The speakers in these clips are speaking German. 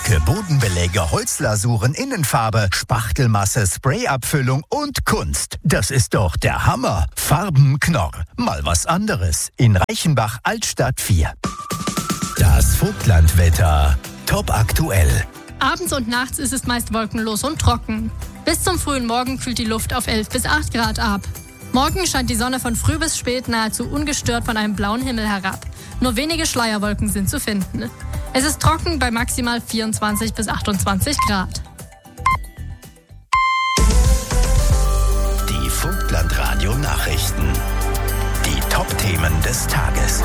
Lackierwerke, Bodenbeläge, Holzlasuren, Innenfarbe, Spachtelmasse, Sprayabfüllung und Kunst. Das ist doch der Hammer. Farbenknorr. Mal was anderes. In Reichenbach, Altstadt 4. Das Vogtlandwetter. Top aktuell. Abends und nachts ist es meist wolkenlos und trocken. Bis zum frühen Morgen kühlt die Luft auf 11 bis 8 Grad ab. Morgen scheint die Sonne von früh bis spät nahezu ungestört von einem blauen Himmel herab. Nur wenige Schleierwolken sind zu finden. Es ist trocken bei maximal 24 bis 28 Grad. Die Vogtlandradio Nachrichten. Die Top-Themen des Tages.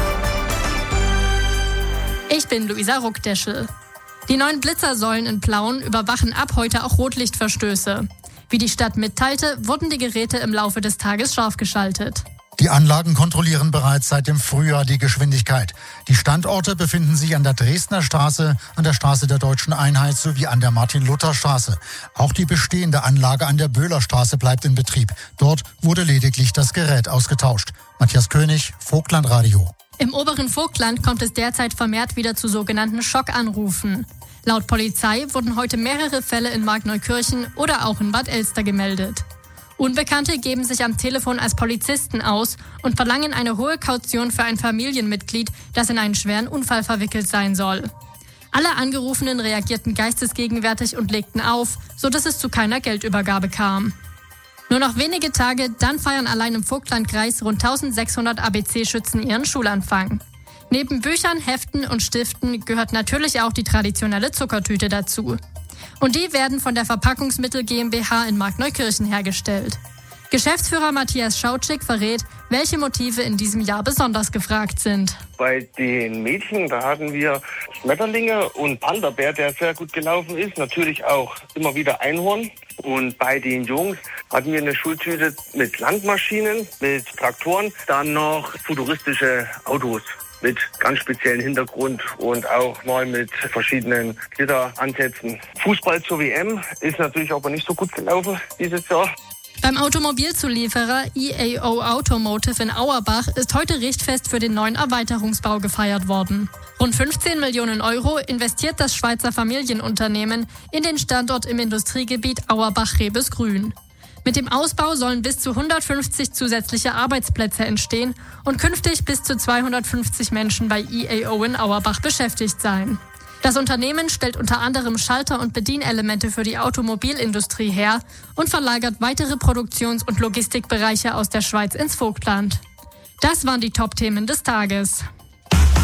Ich bin Luisa Ruckdeschel. Die neuen Blitzersäulen in Plauen überwachen ab heute auch Rotlichtverstöße. Wie die Stadt mitteilte, wurden die Geräte im Laufe des Tages scharf geschaltet. Die Anlagen kontrollieren bereits seit dem Frühjahr die Geschwindigkeit. Die Standorte befinden sich an der Dresdner Straße, an der Straße der Deutschen Einheit sowie an der Martin-Luther-Straße. Auch die bestehende Anlage an der Böhlerstraße bleibt in Betrieb. Dort wurde lediglich das Gerät ausgetauscht. Matthias König, Vogtlandradio. Im oberen Vogtland kommt es derzeit vermehrt wieder zu sogenannten Schockanrufen. Laut Polizei wurden heute mehrere Fälle in Markneukirchen oder auch in Bad Elster gemeldet. Unbekannte geben sich am Telefon als Polizisten aus und verlangen eine hohe Kaution für ein Familienmitglied, das in einen schweren Unfall verwickelt sein soll. Alle Angerufenen reagierten geistesgegenwärtig und legten auf, sodass es zu keiner Geldübergabe kam. Nur noch wenige Tage, dann feiern allein im Vogtlandkreis rund 1600 ABC-Schützen ihren Schulanfang. Neben Büchern, Heften und Stiften gehört natürlich auch die traditionelle Zuckertüte dazu. Und die werden von der Verpackungsmittel GmbH in Markneukirchen hergestellt. Geschäftsführer Matthias Schautschik verrät, welche Motive in diesem Jahr besonders gefragt sind. Bei den Mädchen, da hatten wir Schmetterlinge und Panda-Bär, der sehr gut gelaufen ist. Natürlich auch immer wieder Einhorn. Und bei den Jungs hatten wir eine Schultüte mit Landmaschinen, mit Traktoren, dann noch futuristische Autos mit ganz speziellen Hintergrund und auch mal mit verschiedenen Glitteransätzen. Fußball zur WM ist natürlich aber nicht so gut gelaufen dieses Jahr. Beim Automobilzulieferer EAO Automotive in Auerbach ist heute Richtfest für den neuen Erweiterungsbau gefeiert worden. Rund 15 Millionen Euro investiert das Schweizer Familienunternehmen in den Standort im Industriegebiet Auerbach-Rebesgrün. Mit dem Ausbau sollen bis zu 150 zusätzliche Arbeitsplätze entstehen und künftig bis zu 250 Menschen bei EAO in Auerbach beschäftigt sein. Das Unternehmen stellt unter anderem Schalter- und Bedienelemente für die Automobilindustrie her und verlagert weitere Produktions- und Logistikbereiche aus der Schweiz ins Vogtland. Das waren die Top-Themen des Tages.